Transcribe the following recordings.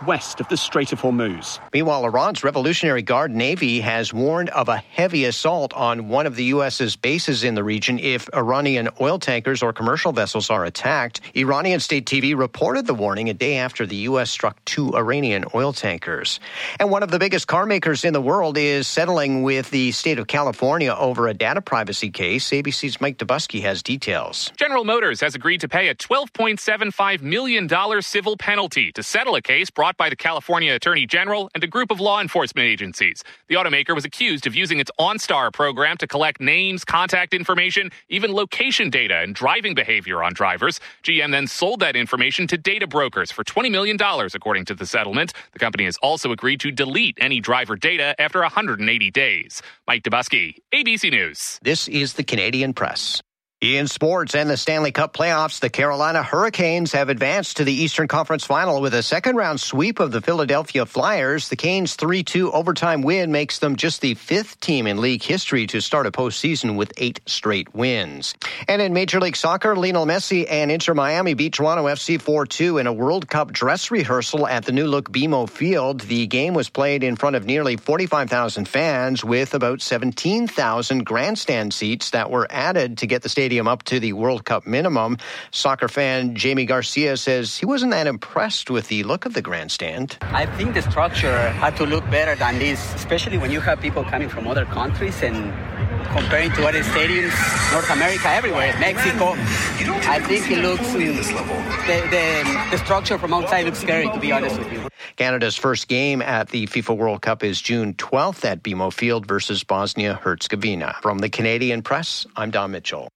west of the Strait of Hormuz. Meanwhile, Iran's Revolutionary Guard Navy has warned of a heavy assault on one of the U.S.'s bases in the region if Iranian oil tankers or commercial vessels are attacked. Iranian state TV reported the warning a day after the U.S. struck 2 Iranian oil tankers. And one of the biggest car makers in the world is settling with the state of California over a data privacy case. ABC's Mike Dubusky has details. General Motors has agreed to pay a $12.75 million civil penalty to settle a case brought by the California Attorney General and a group of law enforcement agencies. The automaker was accused of using its OnStar program to collect names, contact information, even location data and driving behavior on drivers. GM then sold that information to data brokers for $20 million, according to the settlement. The company has also agreed to delete any driver data after 180 days. Mike Dubusky, ABC News. This is the Canadian Press. In sports and the Stanley Cup playoffs, the Carolina Hurricanes have advanced to the Eastern Conference Final with a second-round sweep of the Philadelphia Flyers. The Canes' 3-2 overtime win makes them just the 5th team in league history to start a postseason with 8 straight wins. And in Major League Soccer, Lionel Messi and Inter Miami beat Toronto FC 4-2 in a World Cup dress rehearsal at the new-look BMO Field. The game was played in front of nearly 45,000 fans with about 17,000 grandstand seats that were added to get the stadium up to the World Cup minimum. Soccer fan Jamie Garcia says he wasn't that impressed with the look of the grandstand. I think the structure had to look better than this, especially when you have people coming from other countries and comparing to other stadiums, North America, everywhere, Mexico. I think it looks, the structure from outside looks scary, to be honest with you. Canada's first game at the FIFA World Cup is June 12th at BMO Field versus Bosnia-Herzegovina. From the Canadian Press, I'm Don Mitchell.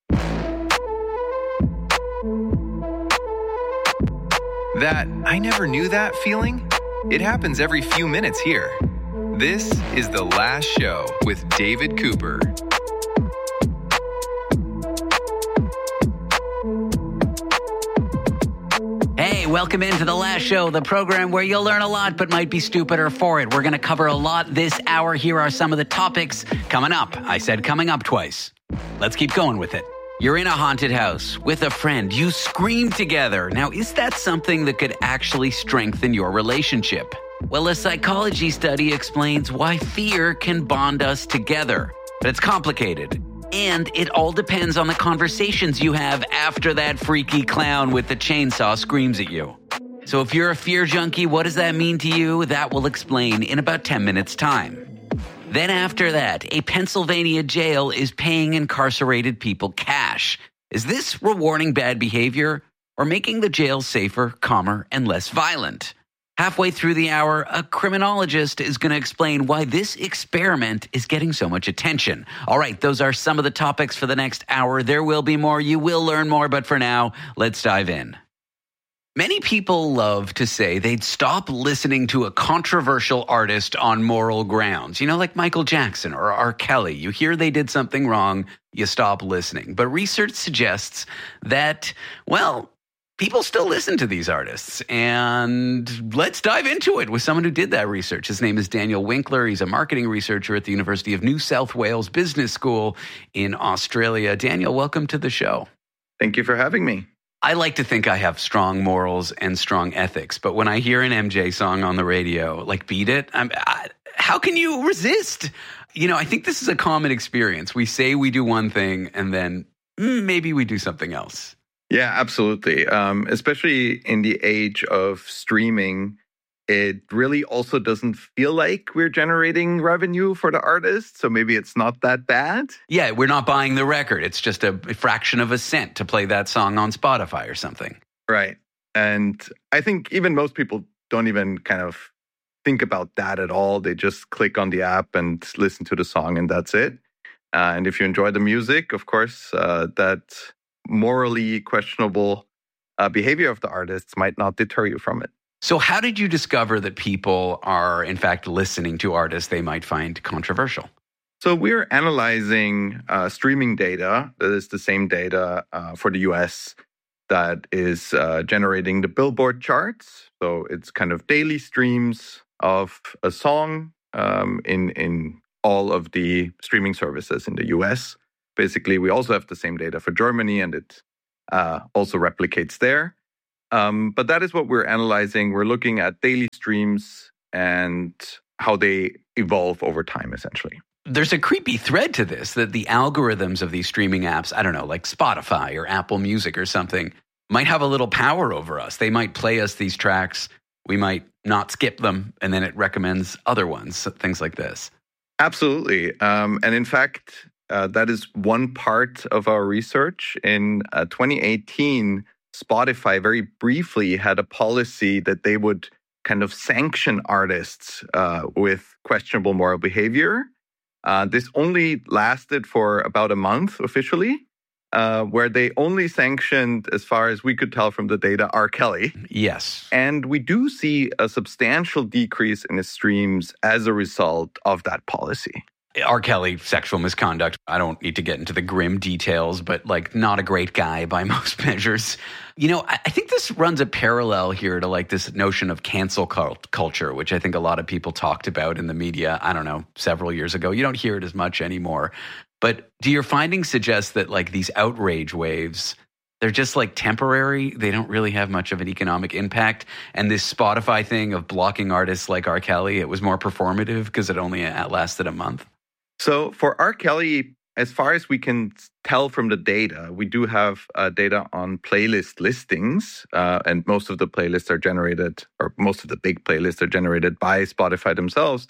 That I never knew that feeling? It happens every few minutes here. This is The Last Show with David Cooper. Hey, welcome into The Last Show, the program where you'll learn a lot but might be stupider for it. We're going to cover a lot this hour. Here are some of the topics coming up. I said coming up twice. Let's keep going with it. You're in a haunted house with a friend. You scream together. Now, is that something that could actually strengthen your relationship? Well, a psychology study explains why fear can bond us together. But it's complicated. And it all depends on the conversations you have after that freaky clown with the chainsaw screams at you. So if you're a fear junkie, what does that mean to you? That will explain in about 10 minutes' time. Then after that, a Pennsylvania jail is paying incarcerated people cash. Is this rewarding bad behavior or making the jail safer, calmer, and less violent? Halfway through the hour, a criminologist is going to explain why this experiment is getting so much attention. All right, those are some of the topics for the next hour. There will be more. You will learn more. But for now, let's dive in. Many people love to say they'd stop listening to a controversial artist on moral grounds. You know, like Michael Jackson or R. Kelly. You hear they did something wrong, you stop listening. But research suggests that, well, people still listen to these artists. And let's dive into it with someone who did that research. His name is Daniel Winkler. He's a marketing researcher at the University of New South Wales Business School in Australia. Daniel, welcome to the show. Thank you for having me. I like to think I have strong morals and strong ethics, but when I hear an MJ song on the radio, like Beat It, how can you resist? You know, I think this is a common experience. We say we do one thing and then maybe we do something else. Yeah, absolutely. Especially in the age of streaming, it really also doesn't feel like we're generating revenue for the artist. So maybe it's not that bad. Yeah, we're not buying the record. It's just a fraction of a cent to play that song on Spotify or something. Right. And I think even most people don't even kind of think about that at all. They just click on the app and listen to the song and that's it. And if you enjoy the music, of course, that morally questionable behavior of the artists might not deter you from it. So how did you discover that people are, in fact, listening to artists they might find controversial? So we're analyzing streaming data. That is the same data for the US that is generating the Billboard charts. So it's kind of daily streams of a song in all of the streaming services in the US. Basically, we also have the same data for Germany, and it also replicates there. But that is what we're analyzing. We're looking at daily streams and how they evolve over time, essentially. There's a creepy thread to this, that the algorithms of these streaming apps, I don't know, like Spotify or Apple Music or something, might have a little power over us. They might play us these tracks. We might not skip them, and then it recommends other ones, things like this. Absolutely. And in fact, that is one part of our research. In 2018, Spotify very briefly had a policy that they would kind of sanction artists with questionable moral behavior. This only lasted for about a month officially, where they only sanctioned, as far as we could tell from the data, R. Kelly. Yes. And we do see a substantial decrease in his streams as a result of that policy. R. Kelly, sexual misconduct. I don't need to get into the grim details, but like not a great guy by most measures. You know, I think this runs a parallel here to like this notion of cancel culture, which I think a lot of people talked about in the media, I don't know, several years ago. You don't hear it as much anymore. But do your findings suggest that like these outrage waves, they're just like temporary? They don't really have much of an economic impact. And this Spotify thing of blocking artists like R. Kelly, it was more performative because it only lasted a month? So for R. Kelly, as far as we can tell from the data, we do have data on playlist listings, and most of the playlists are generated, or most of the big playlists are generated by Spotify themselves.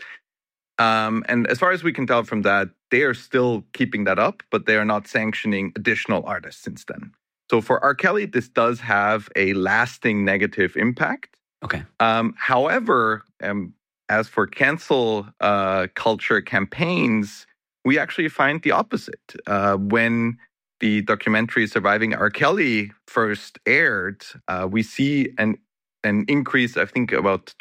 And as far as we can tell from that, they are still keeping that up, but they are not sanctioning additional artists since then. So for R. Kelly, this does have a lasting negative impact. Okay. However, as for cancel culture campaigns, we actually find the opposite. When the documentary Surviving R. Kelly first aired, we see an increase, I think, about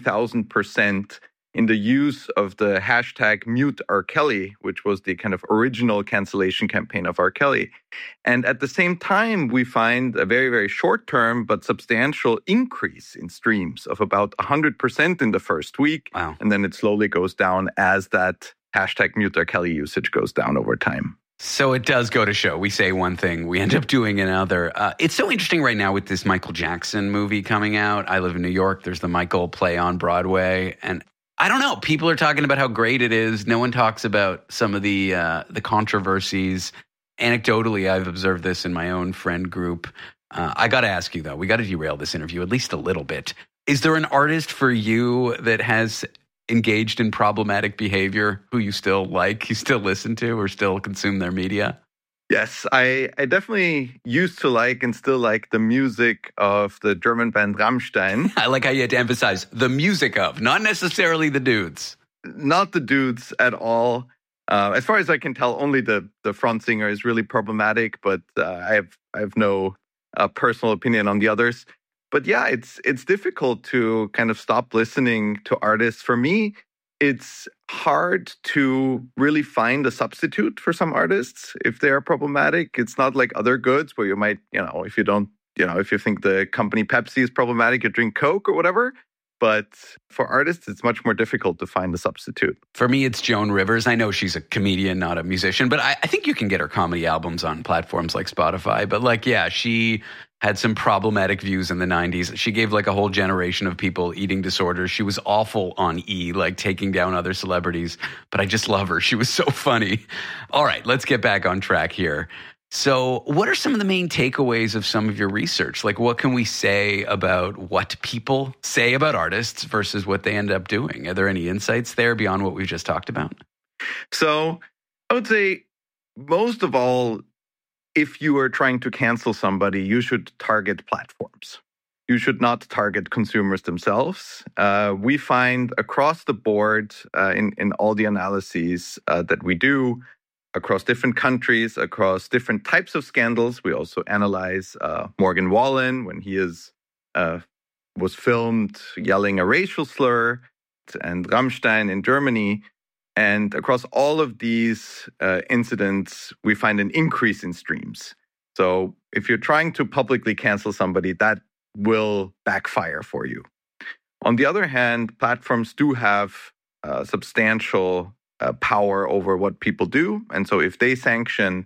20,000% in the use of the hashtag Mute R. Kelly, which was the kind of original cancellation campaign of R. Kelly. And at the same time, we find a very, very short-term but substantial increase in streams of about 100% in the first week. Wow. And then it slowly goes down as that hashtag Mute R. Kelly usage goes down over time. So it does go to show. We say one thing, we end up doing another. It's so interesting right now with this Michael Jackson movie coming out. I live in New York. There's the Michael play on Broadway. And I don't know. People are talking about how great it is. No one talks about some of the controversies. Anecdotally, I've observed this in my own friend group. I got to ask you, though, we got to derail this interview at least a little bit. Is there an artist for you that has engaged in problematic behavior who you still like, you still listen to, or still consume their media? Yes, I definitely used to like and still like the music of the German band Rammstein. I like how you had to emphasize the music of, not necessarily the dudes. Not the dudes at all. As far as I can tell, only the front singer is really problematic, but I have no personal opinion on the others. But yeah, it's difficult to kind of stop listening to artists. For me, it's hard to really find a substitute for some artists if they are problematic. It's not like other goods where you might, if you think the company Pepsi is problematic, you drink Coke or whatever. But for artists, it's much more difficult to find a substitute. For me, it's Joan Rivers. I know she's a comedian, not a musician, but I think you can get her comedy albums on platforms like Spotify. But she had some problematic views in the 90s. She gave a whole generation of people eating disorders. She was awful on E, taking down other celebrities. But I just love her. She was so funny. All right, let's get back on track here. So what are some of the main takeaways of some of your research? What can we say about what people say about artists versus what they end up doing? Are there any insights there beyond what we've just talked about? So I would say, most of all, if you are trying to cancel somebody, you should target platforms. You should not target consumers themselves. We find across the board in all the analyses that we do, across different countries, across different types of scandals. We also analyze Morgan Wallen when he was filmed yelling a racial slur, and Rammstein in Germany. And across all of these incidents, we find an increase in streams. So if you're trying to publicly cancel somebody, that will backfire for you. On the other hand, platforms do have substantial power over what people do. And so if they sanction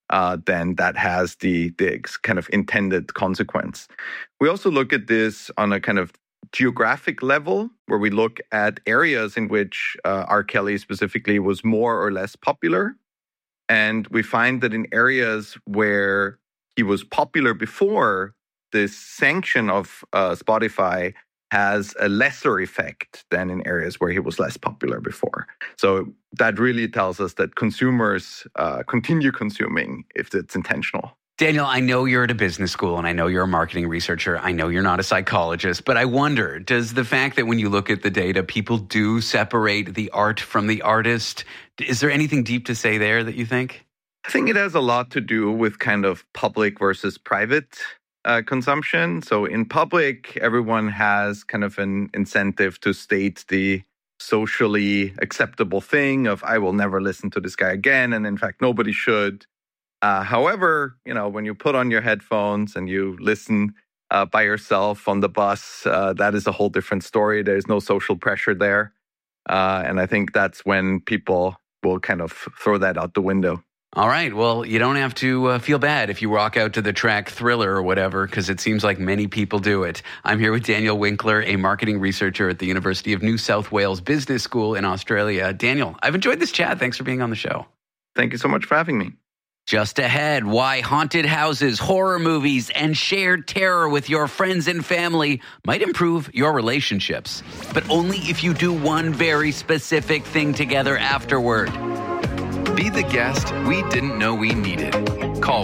then that has the kind of intended consequence. We also look at this on a kind of geographic level, where we look at areas in which R. Kelly specifically was more or less popular. And we find that in areas where he was popular before, this sanction of Spotify has a lesser effect than in areas where he was less popular before. So that really tells us that consumers continue consuming if it's intentional. Daniel, I know you're at a business school and I know you're a marketing researcher. I know you're not a psychologist, but I wonder, does the fact that when you look at the data, people do separate the art from the artist, is there anything deep to say there that you think? I think it has a lot to do with kind of public versus private consumption. So in public, everyone has kind of an incentive to state the socially acceptable thing of, I will never listen to this guy again. And in fact, nobody should. However, when you put on your headphones and you listen by yourself on the bus, that is a whole different story. There's no social pressure there. And I think that's when people will kind of throw that out the window. All right. Well, you don't have to feel bad if you walk out to the track Thriller or whatever, because it seems like many people do it. I'm here with Daniel Winkler, a marketing researcher at the University of New South Wales Business School in Australia. Daniel, I've enjoyed this chat. Thanks for being on the show. Thank you so much for having me. Just ahead, why haunted houses, horror movies, and shared terror with your friends and family might improve your relationships. But only if you do one very specific thing together afterward. Be the guest we didn't know we needed. Call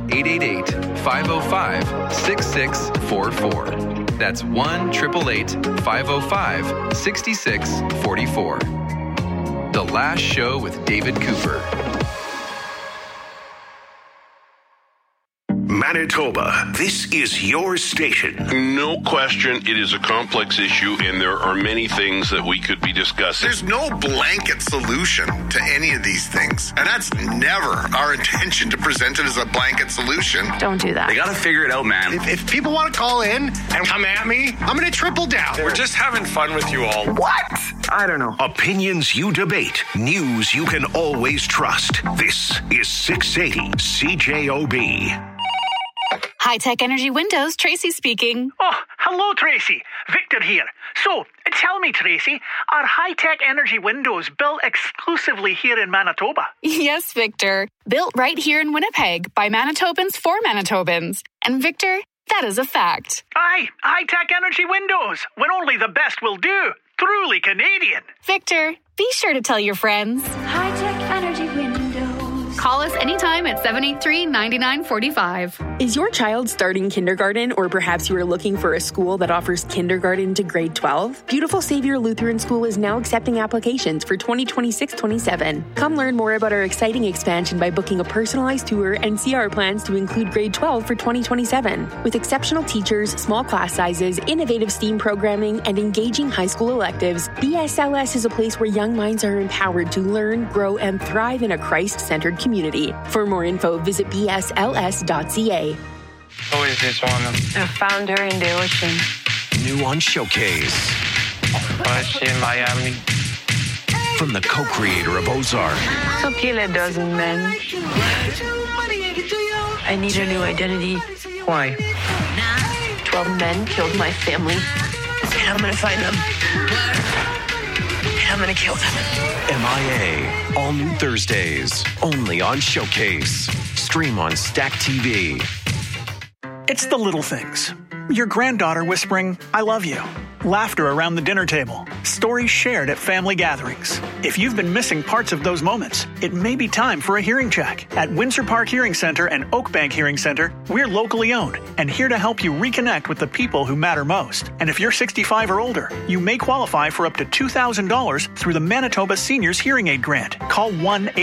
1-888-505-6644. That's 1-888-505-6644. The Last Show with David Cooper. Manitoba, this is your station. No question, it is a complex issue, and there are many things that we could be discussing. There's no blanket solution to any of these things, and that's never our intention to present it as a blanket solution. Don't do that. They got to figure it out, man. If people want to call in and come at me, I'm going to triple down. We're just having fun with you all. What? I don't know. Opinions you debate, news you can always trust. This is 680 CJOB. High-Tech Energy Windows, Tracy speaking. Oh, hello, Tracy. Victor here. So, tell me, Tracy, are High-Tech Energy Windows built exclusively here in Manitoba? Yes, Victor. Built right here in Winnipeg by Manitobans for Manitobans. And Victor, that is a fact. Aye, High-Tech Energy Windows, when only the best will do. Truly Canadian. Victor, be sure to tell your friends. High-Tech Energy Windows. Call us anytime at 783-9945. Is your child starting kindergarten, or perhaps you are looking for a school that offers kindergarten to grade 12? Beautiful Savior Lutheran School is now accepting applications for 2026-27. Come learn more about our exciting expansion by booking a personalized tour and see our plans to include grade 12 for 2027. With exceptional teachers, small class sizes, innovative STEAM programming, and engaging high school electives, BSLS is a place where young minds are empowered to learn, grow, and thrive in a Christ-centered community. For more info, visit bsls.ca. Who is this one? A founder in the ocean. New on Showcase. In Miami. From the co-creator of Ozark. So kill a dozen men. I need a new identity. Why? 12 men killed my family. And I'm gonna find them. And I'm gonna kill them. MIA. All new Thursdays. Only on Showcase. Stream on Stack TV. It's the little things. Your granddaughter whispering, I love you. Laughter around the dinner table. Stories shared at family gatherings. If you've been missing parts of those moments, it may be time for a hearing check. At Windsor Park Hearing Center and Oakbank Hearing Center, we're locally owned and here to help you reconnect with the people who matter most. And if you're 65 or older, you may qualify for up to $2,000 through the Manitoba Seniors Hearing Aid Grant. Call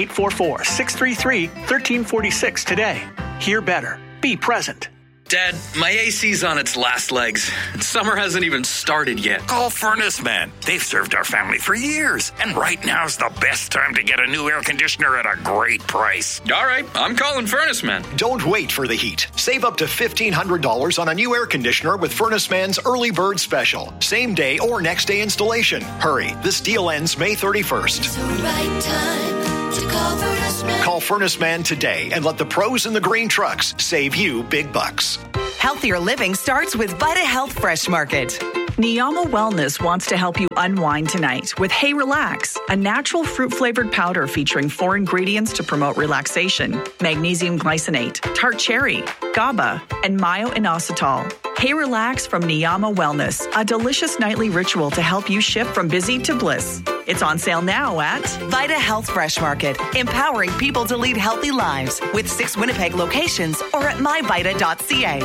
1-844-633-1346 today. Hear better. Be present. Dad, my AC's on its last legs. Summer hasn't even started yet. Call Furnace Man. They've served our family for years. And right now's the best time to get a new air conditioner at a great price. All right, I'm calling Furnace Man. Don't wait for the heat. Save up to $1,500 on a new air conditioner with Furnace Man's Early Bird Special. Same day or next day installation. Hurry, this deal ends May 31st. It's the right time. Call Furnace Man today and let the pros in the green trucks save you big bucks. Healthier living starts with Vita Health Fresh Market. Niyama Wellness wants to help you unwind tonight with Hey Relax, a natural fruit-flavored powder featuring 4 ingredients to promote relaxation: magnesium glycinate, tart cherry, GABA, and myo-inositol. Hey Relax from Niyama Wellness, a delicious nightly ritual to help you shift from busy to bliss. It's on sale now at Vita Health Fresh Market, empowering people to lead healthy lives with 6 Winnipeg locations or at myvita.ca.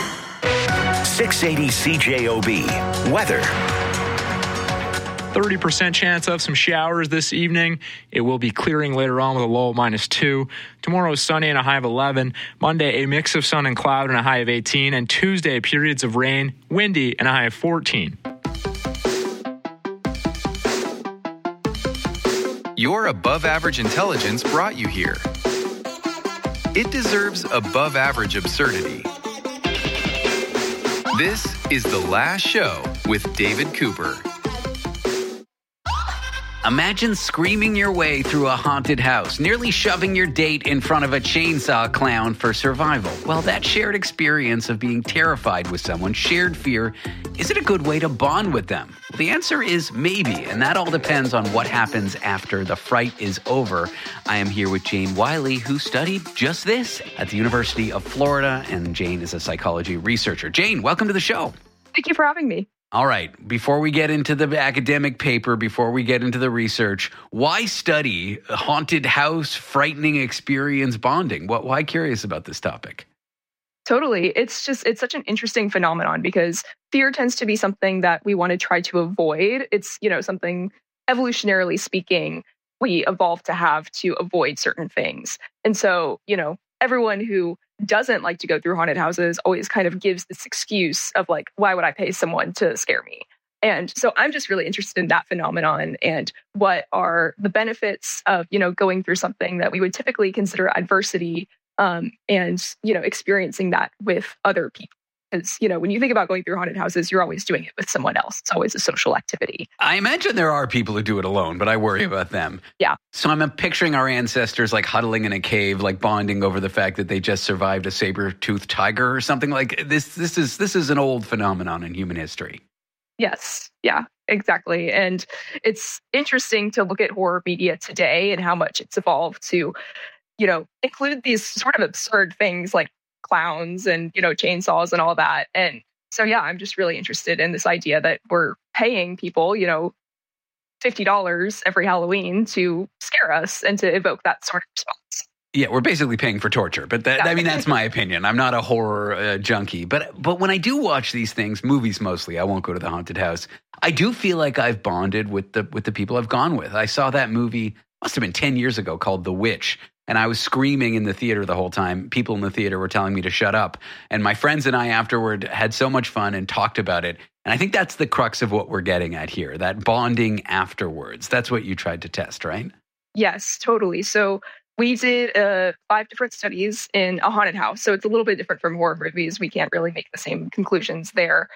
680 CJOB. Weather. 30% chance of some showers this evening. It will be clearing later on with a low of -2. Tomorrow is sunny and a high of 11. Monday, a mix of sun and cloud and a high of 18. And Tuesday, periods of rain, windy, and a high of 14. Your above-average intelligence brought you here. It deserves above-average absurdity. This is The Last Show with David Cooper. Imagine screaming your way through a haunted house, nearly shoving your date in front of a chainsaw clown for survival. Well, that shared experience of being terrified with someone, shared fear, is it a good way to bond with them? Well, the answer is maybe, and that all depends on what happens after the fright is over. I am here with Jane Wiley, who studied just this at the University of Florida, and Jane is a psychology researcher. Jane, welcome to the show. Thank you for having me. All right, before we get into the academic paper, before we get into the research, why study haunted house, frightening experience bonding? Why curious about this topic? Totally. It's such an interesting phenomenon because fear tends to be something that we want to try to avoid. It's, something evolutionarily speaking, we evolved to have to avoid certain things. And so, everyone who doesn't like to go through haunted houses always kind of gives this excuse of like, why would I pay someone to scare me? And so I'm just really interested in that phenomenon and what are the benefits of, going through something that we would typically consider adversity and, experiencing that with other people. Because, when you think about going through haunted houses, you're always doing it with someone else. It's always a social activity. I imagine there are people who do it alone, but I worry about them. Yeah. So I'm picturing our ancestors like huddling in a cave, like bonding over the fact that they just survived a saber-toothed tiger or something like this. This is an old phenomenon in human history. Yes. Yeah, exactly. And it's interesting to look at horror media today and how much it's evolved to, include these sort of absurd things like clowns and, chainsaws and all that. And so, yeah, I'm just really interested in this idea that we're paying people, $50 every Halloween to scare us and to evoke that sort of response. Yeah, we're basically paying for torture, but that's my opinion. I'm not a horror junkie, but when I do watch these things, movies mostly, I won't go to the haunted house. I do feel like I've bonded with the people I've gone with. I saw that movie, must have been 10 years ago, called The Witch. And I was screaming in the theater the whole time. People in the theater were telling me to shut up. And my friends and I afterward had so much fun and talked about it. And I think that's the crux of what we're getting at here, that bonding afterwards. That's what you tried to test, right? Yes, totally. So we did 5 different studies in a haunted house. So it's a little bit different from horror movies. We can't really make the same conclusions there.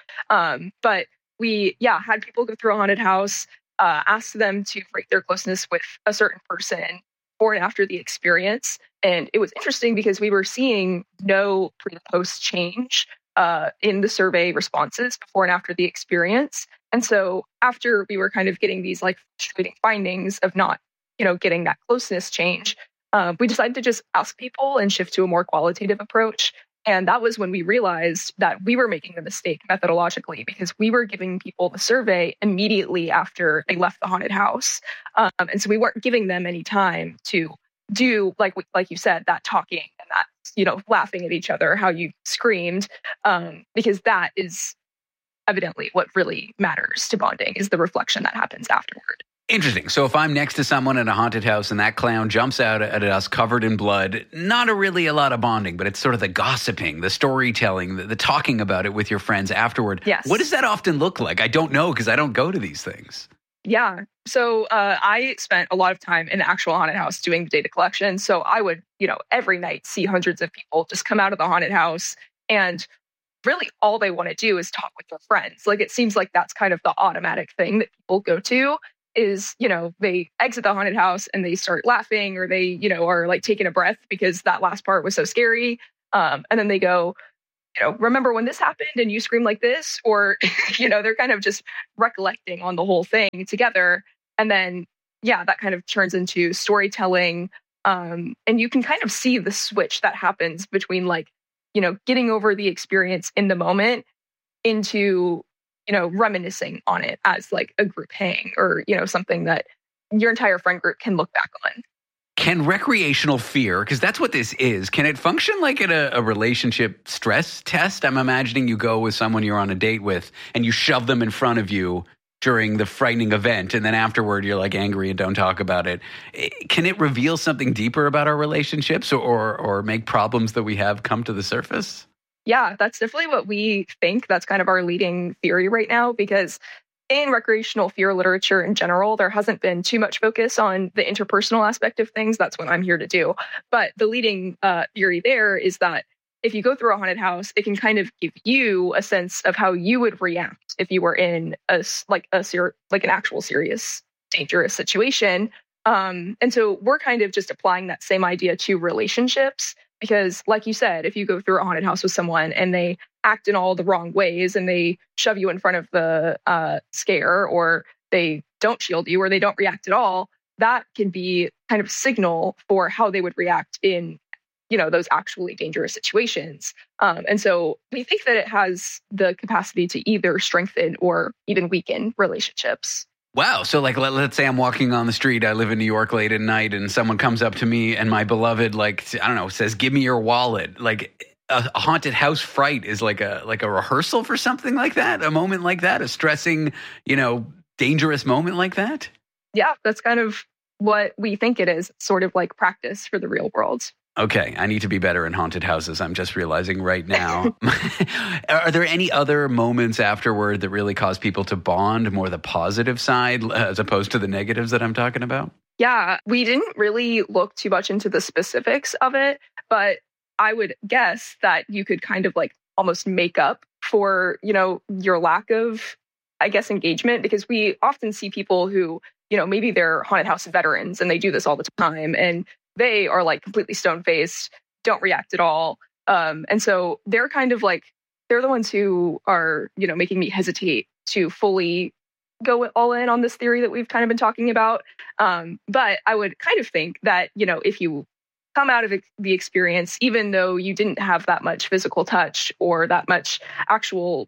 But we, had people go through a haunted house, asked them to rate their closeness with a certain person before and after the experience. And it was interesting because we were seeing no pre and post change in the survey responses before and after the experience. And so after we were kind of getting these like frustrating findings of not, getting that closeness change, we decided to just ask people and shift to a more qualitative approach. And that was when we realized that we were making a mistake methodologically because we were giving people the survey immediately after they left the haunted house. And so we weren't giving them any time to do, like you said, that talking and that, laughing at each other, how you screamed, because that is evidently what really matters to bonding is the reflection that happens afterward. Interesting. So if I'm next to someone in a haunted house and that clown jumps out at us covered in blood, not really a lot of bonding, but it's sort of the gossiping, the storytelling, the talking about it with your friends afterward. Yes. What does that often look like? I don't know because I don't go to these things. Yeah. So I spent a lot of time in the actual haunted house doing data collection. So I would, every night see hundreds of people just come out of the haunted house and really all they want to do is talk with their friends. Like it seems like that's kind of the automatic thing that people go to. is, they exit the haunted house and they start laughing, or they, are like taking a breath because that last part was so scary. And then they go, remember when this happened and you screamed like this? Or, they're kind of just recollecting on the whole thing together. And then, that kind of turns into storytelling. And you can kind of see the switch that happens between like, getting over the experience in the moment into, reminiscing on it as like a group hang, or, something that your entire friend group can look back on. Can recreational fear, because that's what this is, can it function like at a relationship stress test? I'm imagining you go with someone you're on a date with and you shove them in front of you during the frightening event, and then afterward you're like angry and don't talk about it. Can it reveal something deeper about our relationships, or make problems that we have come to the surface? Yeah, that's definitely what we think. That's kind of our leading theory right now, because in recreational fear literature in general, there hasn't been too much focus on the interpersonal aspect of things. That's what I'm here to do. But the leading theory there is that if you go through a haunted house, it can kind of give you a sense of how you would react if you were in an actual serious, dangerous situation. And so we're kind of just applying that same idea to relationships, because like you said, if you go through a haunted house with someone and they act in all the wrong ways and they shove you in front of the scare, or they don't shield you, or they don't react at all, that can be kind of signal for how they would react in those actually dangerous situations. And so we think that it has the capacity to either strengthen or even weaken relationships. Wow. So like, let's say I'm walking on the street. I live in New York late at night, and someone comes up to me and my beloved, says, give me your wallet. Like a haunted house fright is like a rehearsal for something like that, a moment like that, a stressing, dangerous moment like that. Yeah, that's kind of what we think it is. Sort of like practice for the real world. Okay, I need to be better in haunted houses. I'm just realizing right now. Are there any other moments afterward that really cause people to bond, more the positive side as opposed to the negatives that I'm talking about? Yeah, we didn't really look too much into the specifics of it, but I would guess that you could kind of like almost make up for, your lack of, engagement, because we often see people who, maybe they're haunted house veterans and they do this all the time, and they are like completely stone-faced, don't react at all. And so they're kind of like, they're the ones who are, making me hesitate to fully go all in on this theory that we've kind of been talking about. But I would kind of think that, if you come out of the experience, even though you didn't have that much physical touch or that much actual,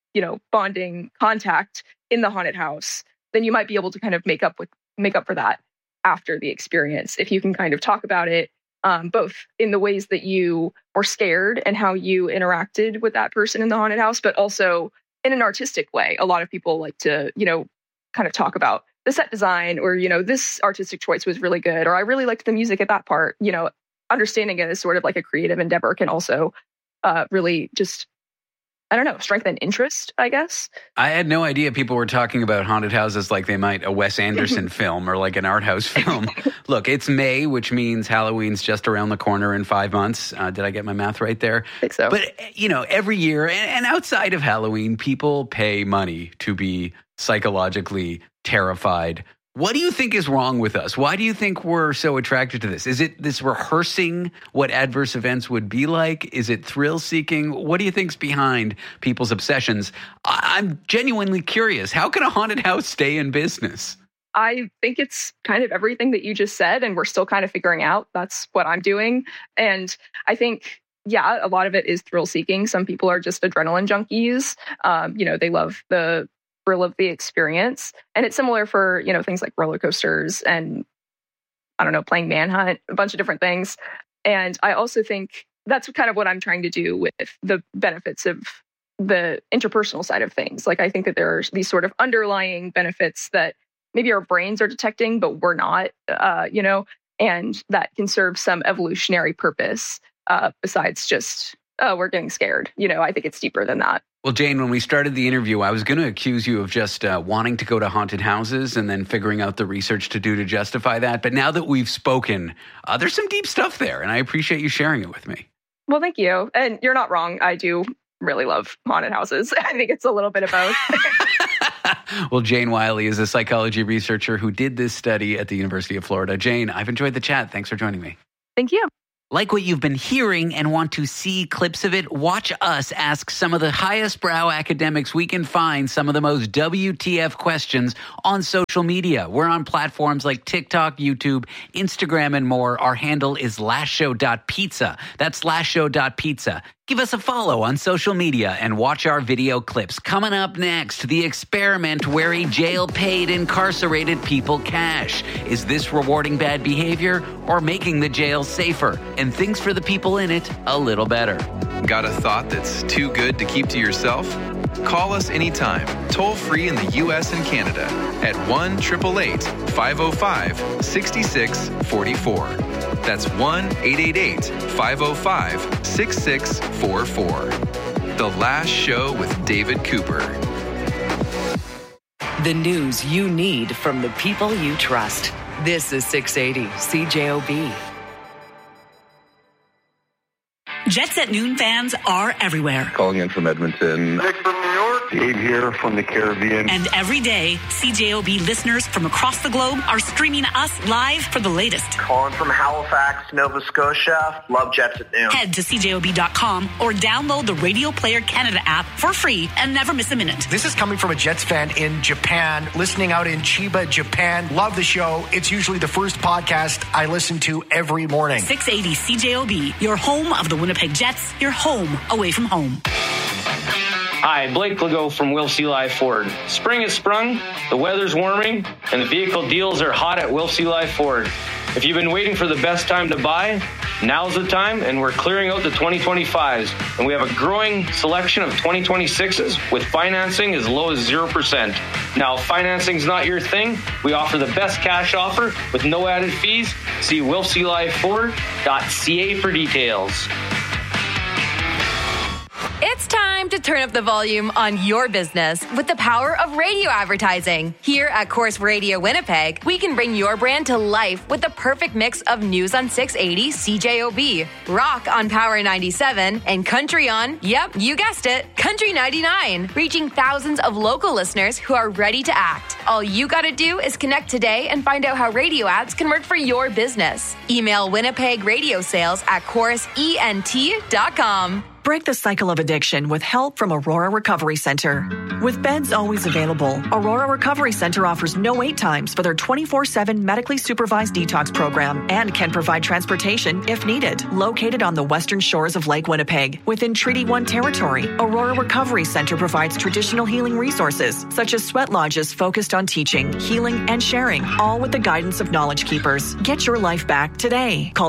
bonding contact in the haunted house, then you might be able to kind of make up for that after the experience, if you can kind of talk about it, both in the ways that you were scared and how you interacted with that person in the haunted house, but also in an artistic way. A lot of people like to, kind of talk about the set design, or, this artistic choice was really good, or I really liked the music at that part. Understanding it as sort of like a creative endeavor can also really just, strengthen interest, I guess. I had no idea people were talking about haunted houses like they might a Wes Anderson film or like an art house film. Look, it's May, which means Halloween's just around the corner in 5 months. Did I get my math right there? I think so. But, every year and outside of Halloween, people pay money to be psychologically terrified. What do you think is wrong with us? Why do you think we're so attracted to this? Is it this rehearsing what adverse events would be like? Is it thrill-seeking? What do you think's behind people's obsessions? I'm genuinely curious. How can a haunted house stay in business? I think it's kind of everything that you just said, and we're still kind of figuring out. That's what I'm doing. And I think, a lot of it is thrill-seeking. Some people are just adrenaline junkies. They love the thrill of the experience. And it's similar for, things like roller coasters and, playing Manhunt, a bunch of different things. And I also think that's kind of what I'm trying to do with the benefits of the interpersonal side of things. Like, I think that there are these sort of underlying benefits that maybe our brains are detecting, but we're not, and that can serve some evolutionary purpose besides just, we're getting scared. I think it's deeper than that. Well, Jane, when we started the interview, I was going to accuse you of just wanting to go to haunted houses and then figuring out the research to do to justify that. But now that we've spoken, there's some deep stuff there, and I appreciate you sharing it with me. Well, thank you. And you're not wrong. I do really love haunted houses. I think it's a little bit of both. Well, Jane Wiley is a psychology researcher who did this study at the University of Florida. Jane, I've enjoyed the chat. Thanks for joining me. Thank you. Like what you've been hearing and want to see clips of it, watch us ask some of the highest brow academics we can find some of the most WTF questions on social media. We're on platforms like TikTok, YouTube, Instagram, and more. Our handle is lastshow.pizza. That's lastshow.pizza. Give us a follow on social media and watch our video clips. Coming up next, the experiment where a jail paid incarcerated people cash. Is this rewarding bad behavior or making the jail safer and things for the people in it a little better? Got a thought that's too good to keep to yourself? Call us anytime, toll free in the U.S. and Canada at 1-888-505-6644. That's 1-888-505-6644. The Last Show with David Cooper. The news you need from the people you trust. This is 680 CJOB. Jets at Noon fans are everywhere. Calling in from Edmonton. Nick from New York. Dave here from the Caribbean. And every day, CJOB listeners from across the globe are streaming us live for the latest. Calling from Halifax, Nova Scotia. Love Jets at Noon. Head to CJOB.com or download the Radio Player Canada app for free and never miss a minute. This is coming from a Jets fan in Japan, listening out in Chiba, Japan. Love the show. It's usually the first podcast I listen to every morning. 680 CJOB, your home of the Winnipeg Jets, your home away from home. Hi, Blake Legault from Wilf Eli Ford. Spring has sprung, the weather's warming, and the vehicle deals are hot at Wilf Eli Ford. If you've been waiting for the best time to buy, now's the time, and we're clearing out the 2025s. And we have a growing selection of 2026s with financing as low as 0%. Now, if financing's not your thing, we offer the best cash offer with no added fees. See wilfselifeford.ca for details. It's time to turn up the volume on your business with the power of radio advertising. Here at Corus Radio Winnipeg, we can bring your brand to life with the perfect mix of news on 680 CJOB, rock on Power 97, and country on, yep, you guessed it, Country 99, reaching thousands of local listeners who are ready to act. All you gotta do is connect today and find out how radio ads can work for your business. Email Winnipeg Radio Sales at corusent.com. Break the cycle of addiction with help from Aurora Recovery Center. With beds always available, Aurora Recovery Center offers no wait times for their 24/7 medically supervised detox program and can provide transportation if needed. Located on the western shores of Lake Winnipeg, within Treaty 1 territory, Aurora Recovery Center provides traditional healing resources such as sweat lodges focused on teaching, healing, and sharing, all with the guidance of Knowledge Keepers. Get your life back today. Call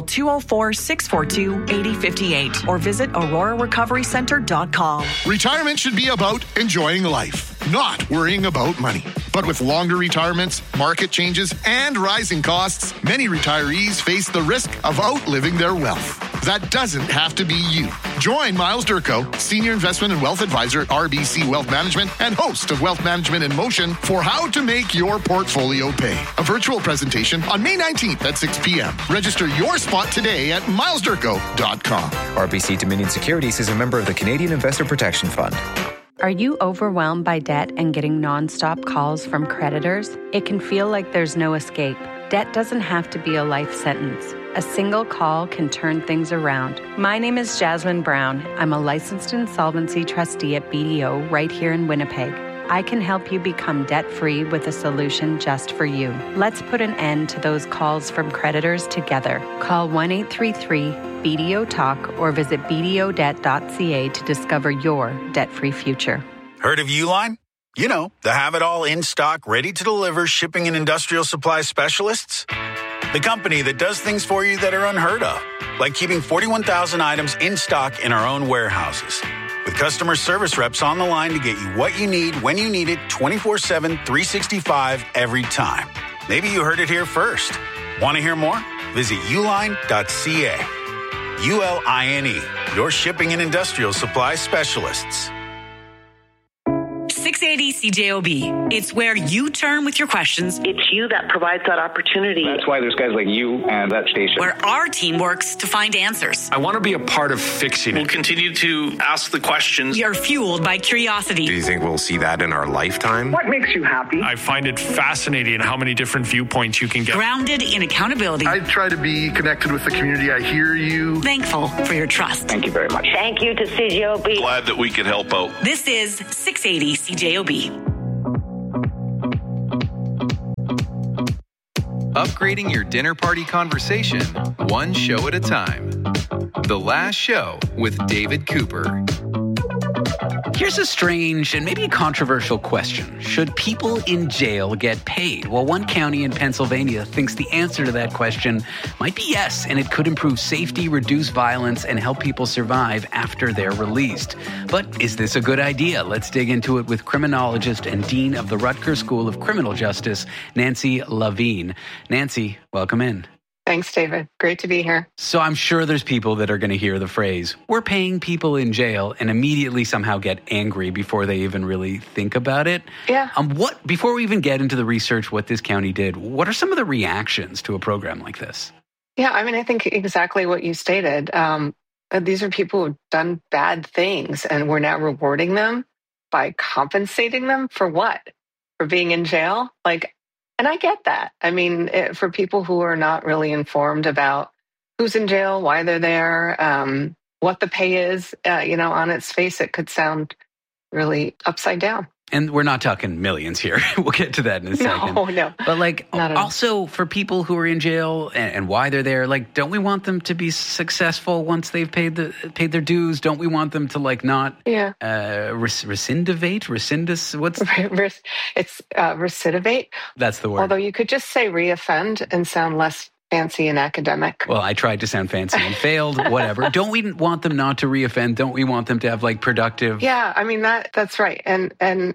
204-642-8058 or visit AuroraRecoveryCenter.com. Retirement should be about enjoying life, not worrying about money. But with longer retirements, market changes, and rising costs, many retirees face the risk of outliving their wealth. That doesn't have to be you. Join Miles Durko, Senior Investment and Wealth Advisor at RBC Wealth Management and host of Wealth Management in Motion for how to make your portfolio pay. A virtual presentation on May 19th at 6 p.m. Register your spot today at milesdurko.com. RBC Dominion Securities is a member of the Canadian Investor Protection Fund. Are you overwhelmed by debt and getting nonstop calls from creditors? It can feel like there's no escape. Debt doesn't have to be a life sentence. A single call can turn things around. My name is Jasmine Brown. I'm a licensed insolvency trustee at BDO right here in Winnipeg. I can help you become debt-free with a solution just for you. Let's put an end to those calls from creditors together. Call 1-833-BDO-TALK or visit bdodebt.ca to discover your debt-free future. Heard of Uline? You know, the have-it-all in-stock, ready-to-deliver shipping and industrial supply specialists. The company that does things for you that are unheard of, like keeping 41,000 items in stock in our own warehouses. With customer service reps on the line to get you what you need when you need it 24/7, 365 every time. Maybe you heard it here first. Want to hear more? Visit uline.ca. ULINE, your shipping and industrial supply specialists. 680 680 CJOB. It's where you turn with your questions. It's you that provides that opportunity. That's why there's guys like you and that station. Where our team works to find answers. I want to be a part of fixing it. We'll continue to ask the questions. We are fueled by curiosity. Do you think we'll see that in our lifetime? What makes you happy? I find it fascinating how many different viewpoints you can get. Grounded in accountability. I try to be connected with the community. I hear you. Thankful for your trust. Thank you very much. Thank you to CJOB. Glad that we could help out. This is 680 CJOB. Upgrading your dinner party conversation, one show at a time. The Last Show with David Cooper. Here's a strange and maybe controversial question. Should people in jail get paid? Well, one county in Pennsylvania thinks the answer to that question might be yes, and it could improve safety, reduce violence, and help people survive after they're released. But is this a good idea? Let's dig into it with criminologist and dean of the Rutgers School of Criminal Justice, Nancy Levine. Nancy, welcome in. Thanks, David. Great to be here. So I'm sure there's people that are going to hear the phrase, we're paying people in jail, and immediately somehow get angry before they even really think about it. Yeah. Before we even get into the research, what this county did, what are some of the reactions to a program like this? Yeah, I mean, I think exactly what you stated. These are people who've done bad things, and we're now rewarding them by compensating them for what? For being in jail? And I get that. I mean, for people who are not really informed about who's in jail, why they're there, what the pay is, on its face, it could sound really upside down. And we're not talking millions here. We'll get to that in a second. No. But also for people who are in jail and why they're there, don't we want them to be successful once they've paid their dues? Don't we want them to not recidivate? It's recidivate. That's the word. Although you could just say reoffend and sound less fancy and academic. Well, I tried to sound fancy and failed, whatever. Don't we want them not to reoffend? Don't we want them to have productive? Yeah, I mean, that's right. And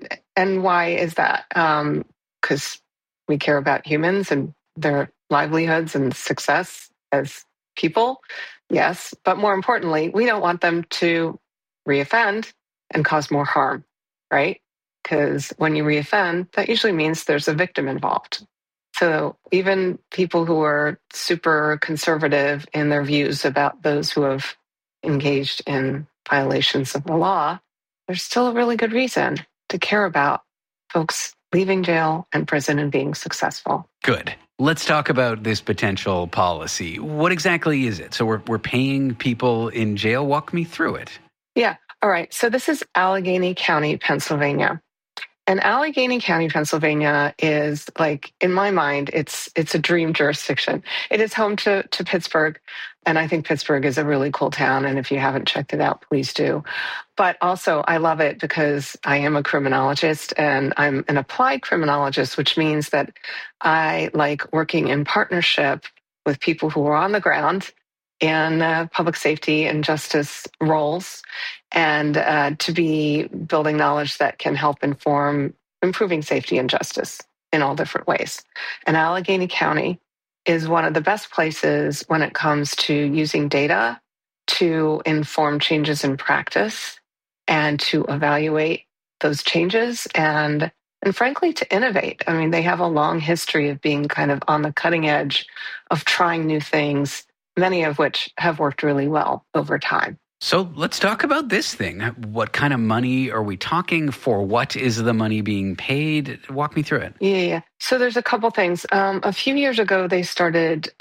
why is that? Because we care about humans and their livelihoods and success as people. Yes. But more importantly, we don't want them to reoffend and cause more harm, right? Because when you reoffend, that usually means there's a victim involved. So even people who are super conservative in their views about those who have engaged in violations of the law, there's still a really good reason to care about folks leaving jail and prison and being successful. Good. Let's talk about this potential policy. What exactly is it? So we're paying people in jail. Walk me through it. Yeah. All right. So this is Allegheny County, Pennsylvania. And Allegheny County, Pennsylvania is in my mind, it's a dream jurisdiction. It is home to Pittsburgh. And I think Pittsburgh is a really cool town. And if you haven't checked it out, please do. But also I love it because I am a criminologist and I'm an applied criminologist, which means that I like working in partnership with people who are on the ground in public safety and justice roles, and to be building knowledge that can help inform improving safety and justice in all different ways. And Allegheny County is one of the best places when it comes to using data to inform changes in practice and to evaluate those changes and frankly, to innovate. I mean, they have a long history of being kind of on the cutting edge of trying new things, many of which have worked really well over time. So let's talk about this thing. What kind of money are we talking for? What is the money being paid? Walk me through it. Yeah. So there's a couple things. A few years ago, they started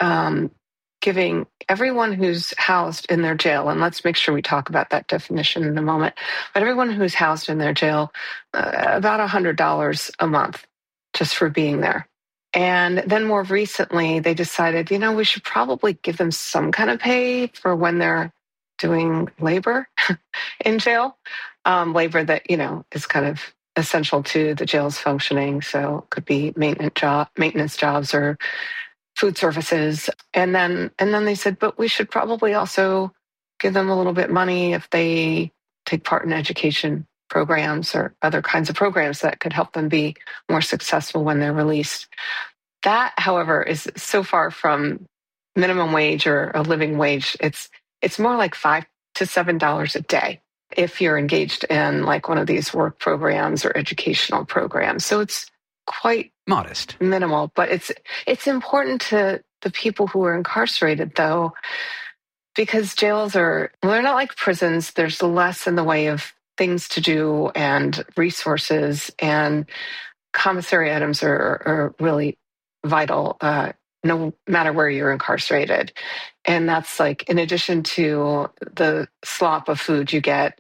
giving everyone who's housed in their jail, and let's make sure we talk about that definition in a moment, but everyone who's housed in their jail, about $100 a month just for being there. And then more recently, they decided, we should probably give them some kind of pay for when they're doing labor in jail, labor that, is kind of essential to the jail's functioning. So it could be maintenance jobs or food services. And then they said, but we should probably also give them a little bit of money if they take part in education programs or other kinds of programs that could help them be more successful when they're released. That, however, is so far from minimum wage or a living wage. It's more like $5 to $7 a day if you're engaged in like one of these work programs or educational programs. So it's quite modest, minimal, but it's important to the people who are incarcerated, though, because jails they're not like prisons. There's less in the way of things to do and resources, and commissary items are really vital, no matter where you're incarcerated. And that's like, in addition to the slop of food you get,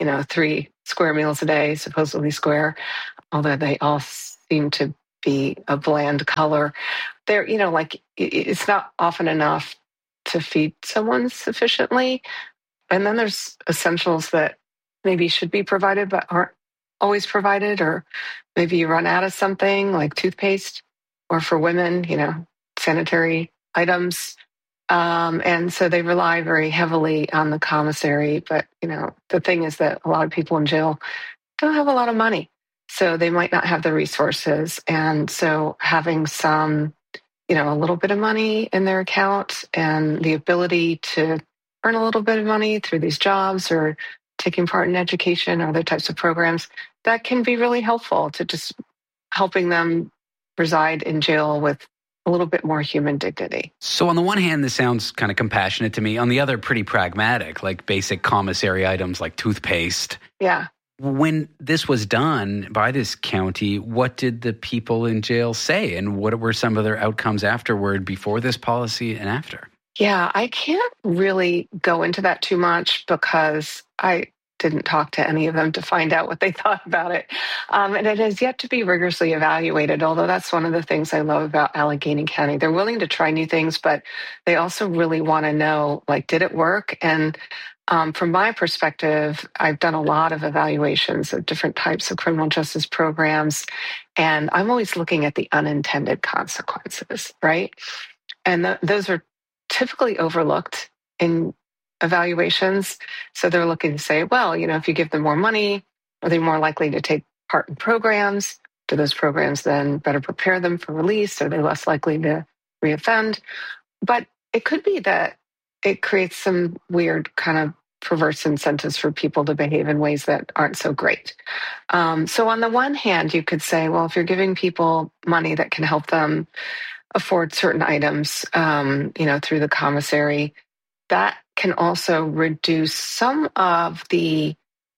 3 square meals a day, supposedly square, although they all seem to be a bland color. They're, it's not often enough to feed someone sufficiently. And then there's essentials that maybe should be provided but aren't always provided, or maybe you run out of something like toothpaste, or for women, sanitary items. And so they rely very heavily on the commissary. But, the thing is that a lot of people in jail don't have a lot of money, so they might not have the resources. And so having some, a little bit of money in their account and the ability to earn a little bit of money through these jobs or taking part in education or other types of programs, that can be really helpful to just helping them reside in jail with a little bit more human dignity. So on the one hand, this sounds kind of compassionate to me. On the other, pretty pragmatic, like basic commissary items like toothpaste. Yeah. When this was done by this county, what did the people in jail say? And what were some of their outcomes afterward, before this policy and after? Yeah, I can't really go into that too much because I didn't talk to any of them to find out what they thought about it. And it has yet to be rigorously evaluated, although that's one of the things I love about Allegheny County. They're willing to try new things, but they also really want to know, did it work? And from my perspective, I've done a lot of evaluations of different types of criminal justice programs, and I'm always looking at the unintended consequences, right? And those are typically overlooked in evaluations. So they're looking to say, well, if you give them more money, are they more likely to take part in programs? Do those programs then better prepare them for release? Are they less likely to reoffend? But it could be that it creates some weird kind of perverse incentives for people to behave in ways that aren't so great. So on the one hand, you could say, well, if you're giving people money that can help them afford certain items, through the commissary, that can also reduce some of the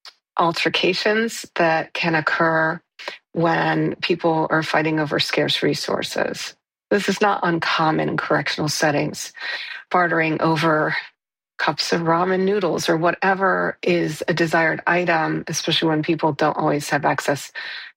altercations that can occur when people are fighting over scarce resources. This is not uncommon in correctional settings, bartering over cups of ramen noodles or whatever is a desired item, especially when people don't always have access